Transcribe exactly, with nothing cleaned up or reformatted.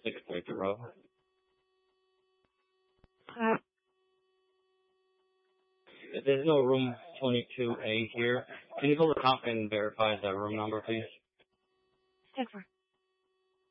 six Victor Bravo. Uh, There's no room twenty-two A here. Can you go to the top and verify the room number, please? ten four.